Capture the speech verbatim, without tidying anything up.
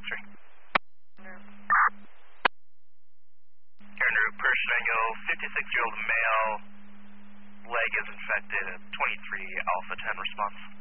three. Andrew, Pershing, fifty-six-year-old male, leg is infected at twenty-three Alpha ten response.